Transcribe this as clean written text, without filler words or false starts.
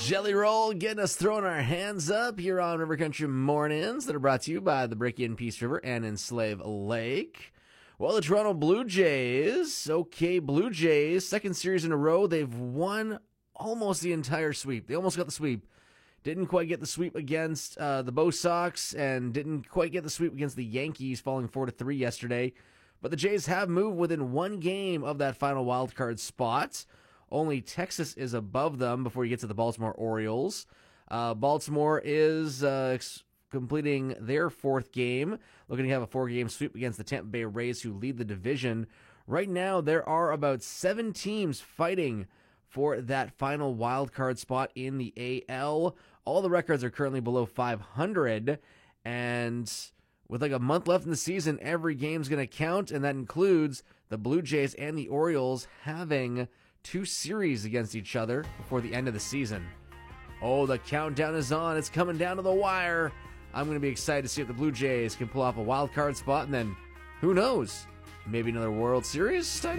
Jelly Roll getting us throwing our hands up here on River Country Mornings that are brought to you by the Bricky and Peace River and Enslave Lake. Well, the Toronto Blue Jays, Blue Jays, second series in a row, they've won almost the entire sweep. They almost got the sweep. Didn't quite get the sweep against the Bo Sox and didn't quite get the sweep against the Yankees, falling 4-3 yesterday. But the Jays have moved within one game of that final wildcard spot. Only Texas is above them before you get to the Baltimore Orioles. Baltimore is completing their fourth game, looking to have a 4-game sweep against the Tampa Bay Rays, who lead the division. Right now, there are about 7 teams fighting for that final wild card spot in the AL. All the records are currently below 500, and with like a month left in the season, every game's going to count, and that includes the Blue Jays and the Orioles having 2 series against each other before the end of the season. Oh, the countdown is on. It's coming down to the wire. I'm going to be excited to see if the Blue Jays can pull off a wild card spot, and then, who knows, maybe another World Series title?